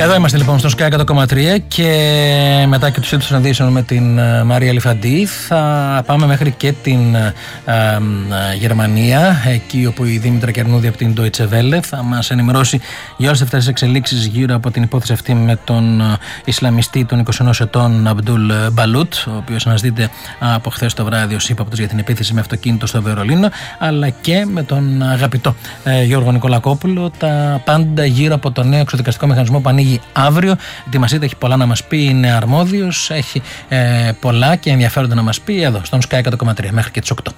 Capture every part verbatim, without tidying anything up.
Εδώ είμαστε λοιπόν στο Sky εκατό κόμμα τρία και μετά και τους τίτλους των ειδήσεων με την Μαρία Λιφαντή θα πάμε μέχρι και την ε, ε, Γερμανία, εκεί όπου η Δήμητρα Κερνούδη από την Deutsche Welle θα μας ενημερώσει για όλες αυτές τις εξελίξεις γύρω από την υπόθεση αυτή με τον Ισλαμιστή των είκοσι ενός ετών Αμπντούλ Μπαλούτ, ο οποίος αναζητείται από χθες το βράδυ ως ύποπτος για την επίθεση με αυτοκίνητο στο Βερολίνο, αλλά και με τον αγαπητό ε, Γιώργο Νικολακόπουλο. Τα πάντα γύρω από το νέο εξοδικαστικό μηχανισμό που ανοίγει αύριο. Ετοιμαστείτε, έχει πολλά να μας πει, είναι αρμόδιος, έχει ε, πολλά και ενδιαφέροντα να μας πει εδώ στον Sky εκατό κόμμα τρία μέχρι και τις οκτώ.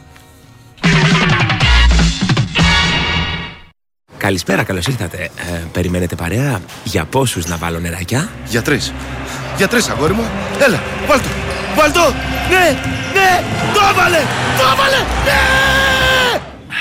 Καλησπέρα, καλώς ήρθατε. Ε, περιμένετε παρέα? Για πόσους να βάλω νεράκια? Για τρεις. Για τρεις, αγόρι μου. Έλα, βάλ' το. Βάλ' το. Ναι, ναι, το έβαλε, το έβαλε, ναι!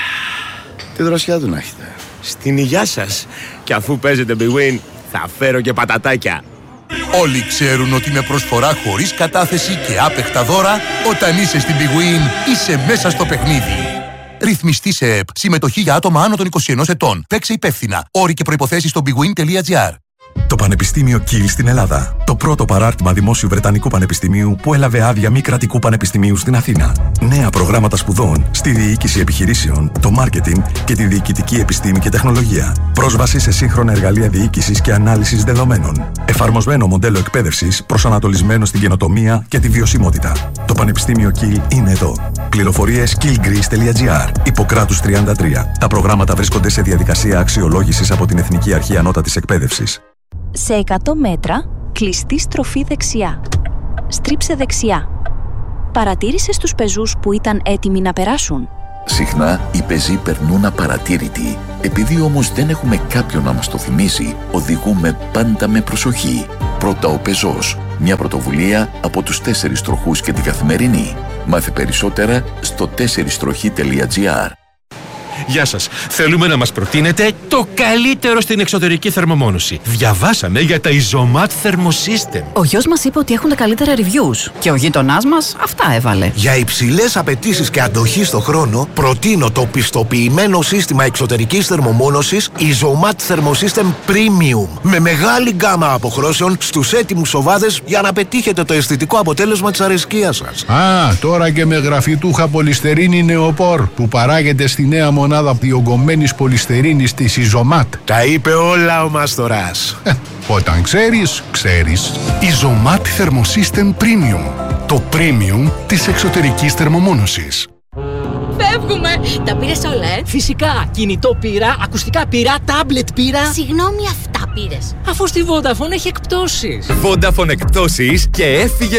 Τι δροσιά του να έχετε. Στην υγειά σας. Και αφού παίζετε Big Win, θα φέρω και πατατάκια. Όλοι ξέρουν ότι με προσφορά χωρίς κατάθεση και άπεχτα δώρα, όταν είσαι στην Big Win, είσαι μέσα στο παιχνίδι. Ρυθμιστή σε ΕΠ. Συμμετοχή για άτομα άνω των είκοσι ενός ετών. Παίξε υπεύθυνα. Όροι και προϋποθέσεις στο bigwin τελεία gr. Το Πανεπιστήμιο Kiel στην Ελλάδα. Το πρώτο παράρτημα δημόσιου Βρετανικού Πανεπιστημίου που έλαβε άδεια μη κρατικού πανεπιστημίου στην Αθήνα. Νέα προγράμματα σπουδών στη διοίκηση επιχειρήσεων, το μάρκετινγκ και τη διοικητική επιστήμη και τεχνολογία. Πρόσβαση σε σύγχρονα εργαλεία διοίκησης και ανάλυσης δεδομένων. Εφαρμοσμένο μοντέλο εκπαίδευσης προσανατολισμένο στην καινοτομία και τη βιωσιμότητα. Το Πανεπιστήμιο Kiel είναι εδώ. Πληροφορίες kiel greece τελεία gr. Ιπποκράτους τριάντα τρία. Τα προγράμματα βρίσκονται σε διαδικασία αξιολόγησης από την Εθνική Αρχή Ανώτατης Εκπαίδευσης. Σε εκατό μέτρα, κλειστή στροφή δεξιά. Στρίψε δεξιά. Παρατήρησες τους πεζούς που ήταν έτοιμοι να περάσουν? Συχνά οι πεζοί περνούν απαρατήρητοι. Επειδή όμως δεν έχουμε κάποιον να μας το θυμίσει, οδηγούμε πάντα με προσοχή. Πρώτα ο πεζός. Μια πρωτοβουλία από τους τέσσερις τροχούς και την Καθημερινή. Μάθε περισσότερα στο τέσσερις τροχή τελεία gr. Γεια σας. Θέλουμε να μας προτείνετε το καλύτερο στην εξωτερική θερμομόνωση. Διαβάσαμε για τα Isomat Thermosystem. Ο γιος μας είπε ότι έχουν τα καλύτερα reviews. Και ο γείτονάς μας αυτά έβαλε. Για υψηλές απαιτήσεις και αντοχή στο χρόνο, προτείνω το πιστοποιημένο σύστημα εξωτερικής θερμομόνωσης Isomat Thermosystem Premium. Με μεγάλη γκάμα αποχρώσεων στους έτοιμους σοβάδες για να πετύχετε το αισθητικό αποτέλεσμα της αρεσκίας σας. Α, τώρα και με γραφιτούχα πολυστερίνη νεοπόρ που παράγεται στη νέα μονάδα διογκωμένης πολυστερίνης της Isomat. Τα είπε όλα ο Μάστορας. Ε, όταν ξέρεις, ξέρεις. Isomat Thermosystem Premium. Το premium της εξωτερικής θερμομόνωσης. Φεύγουμε! Τα πήρες όλα, ε? Φυσικά. Κινητό πήρα, ακουστικά πήρα, τάμπλετ πήρα. Συγγνώμη, αυτά πήρες. Αφού στη Vodafone έχει εκπτώσεις. Vodafone εκπτώσεις και έφυγε